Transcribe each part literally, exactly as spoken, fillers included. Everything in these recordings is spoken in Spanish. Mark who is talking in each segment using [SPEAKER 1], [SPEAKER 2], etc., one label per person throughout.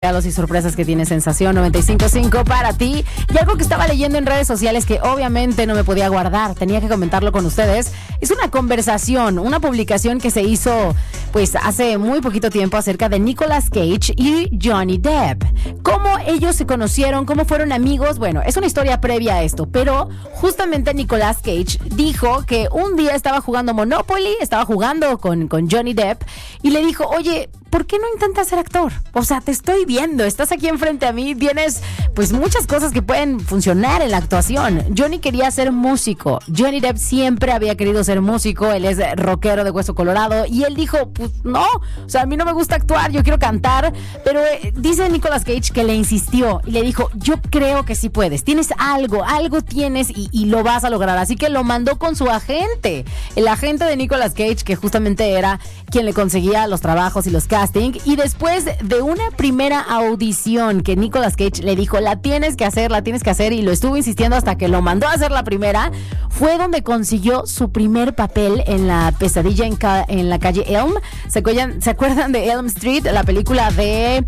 [SPEAKER 1] regalos y sorpresas que tiene Sensación noventa y cinco punto cinco para ti. Y algo que estaba leyendo en redes sociales que obviamente no me podía guardar, tenía que comentarlo con ustedes. Es una conversación, una publicación que se hizo pues hace muy poquito tiempo acerca de Nicolas Cage y Johnny Depp. Cómo ellos se conocieron, cómo fueron amigos. Bueno, es una historia previa a esto, pero justamente Nicolas Cage dijo que un día estaba jugando Monopoly, estaba jugando con, con Johnny Depp y le dijo, oye, ¿por qué no intentas ser actor? O sea, te estoy viendo, estás aquí enfrente a mí, tienes pues muchas cosas que pueden funcionar en la actuación. Johnny quería ser músico, Johnny Depp siempre había querido ser músico, él es rockero de hueso colorado y él dijo, pues no, o sea, a mí no me gusta actuar, yo quiero cantar, pero eh, dice Nicolas Cage que le insistió y le dijo, yo creo que sí puedes, tienes algo, algo tienes y, y lo vas a lograr, así que lo mandó con su agente, el agente de Nicolas Cage, que justamente era quien le conseguía los trabajos y los casting, y después de una primera audición que Nicolas Cage le dijo, la tienes que hacer, la tienes que hacer, y lo estuvo insistiendo hasta que lo mandó a hacer la primera, fue donde consiguió su primer papel en La pesadilla en, ca- en la calle Elm. ¿Se acuerdan, ¿Se acuerdan de Elm Street? La película de...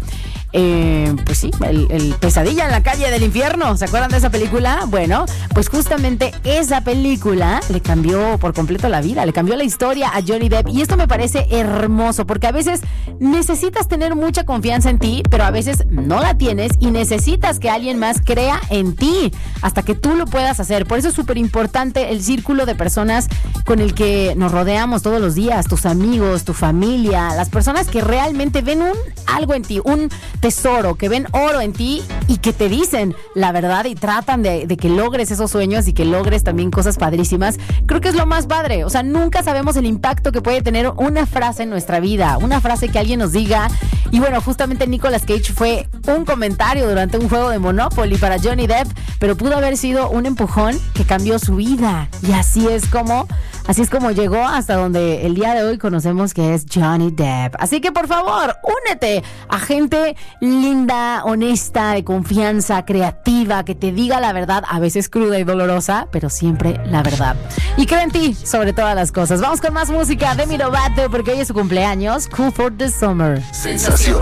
[SPEAKER 1] Eh, pues sí, el, el Pesadilla en la calle del infierno. ¿Se acuerdan de esa película? Bueno, pues justamente esa película le cambió por completo la vida, le cambió la historia a Johnny Depp, y esto me parece hermoso porque a veces necesitas tener mucha confianza en ti, pero a veces no la tienes y necesitas que alguien más crea en ti hasta que tú lo puedas hacer. Por eso es súper importante el círculo de personas con el que nos rodeamos todos los días, tus amigos, tu familia, las personas que realmente ven un algo en ti, un tesoro, que ven oro en ti y que te dicen la verdad y tratan de, de que logres esos sueños y que logres también cosas padrísimas. Creo que es lo más padre. O sea, nunca sabemos el impacto que puede tener una frase en nuestra vida, una frase que alguien nos diga. Y bueno, justamente Nicolas Cage fue un comentario durante un juego de Monopoly para Johnny Depp, pero pudo haber sido un empujón que cambió su vida. Y así es como, así es como llegó hasta donde el día de hoy conocemos que es Johnny Depp. Así que por favor, únete a gente linda, honesta, de confianza, creativa, que te diga la verdad, a veces cruda y dolorosa, pero siempre la verdad. Y cree en ti sobre todas las cosas. Vamos con más música de Demi Lovato porque hoy es su cumpleaños. Cool for the Summer.
[SPEAKER 2] Sensación.